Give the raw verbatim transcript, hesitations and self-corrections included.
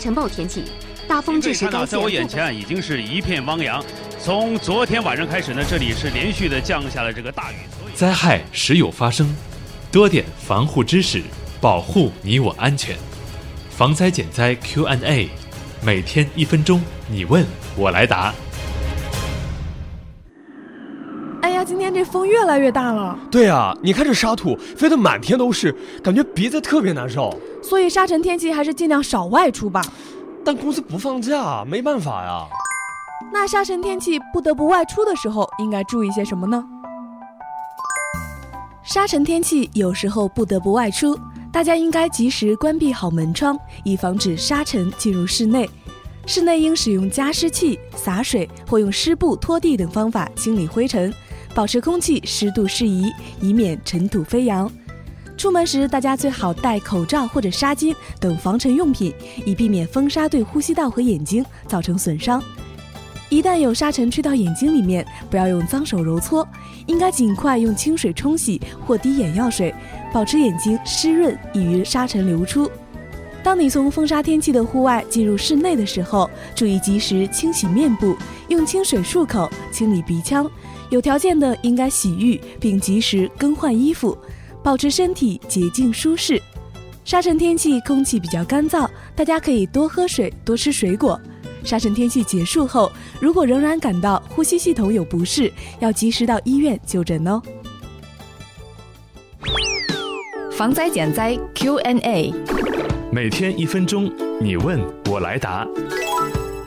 尘暴天气，大风致使该县在我眼前已经是一片汪洋。从昨天晚上开始呢，这里是连续的降下了这个大雨。 灾害时有发生，多点防护知识，保护你我安全。防灾减灾 Q and A， 每天一分钟，你问我来答。 哎呀，今天这风越来越大了。 对啊，你看这沙土飞得满天都是，感觉鼻子特别难受。 所以沙尘天气还是尽量少外出吧。 但公司不放假，没办法呀。 那沙尘天气不得不外出的时候，应该注意些什么呢？沙尘天气有时候不得不外出，大家应该及时关闭好门窗，以防止沙尘进入室内。室内应使用加湿器、洒水或用湿布拖地等方法清理灰尘，保持空气湿度适宜，以免尘土飞扬。出门时，大家最好戴口罩或者纱巾等防尘用品，以避免风沙对呼吸道和眼睛造成损伤。一旦有沙尘吹到眼睛里面，不要用脏手揉搓，应该尽快用清水冲洗或滴眼药水，保持眼睛湿润，易于沙尘流出。当你从风沙天气的户外进入室内的时候，注意及时清洗面部，用清水漱口，清理鼻腔。有条件的应该洗浴，并及时更换衣服，保持身体洁净舒适。沙尘天气空气比较干燥，大家可以多喝水，多吃水果。沙尘天气结束后，如果仍然感到呼吸系统有不适，要及时到医院就诊哦。 防灾减灾 Q and A， 每天一分钟，你问我来答。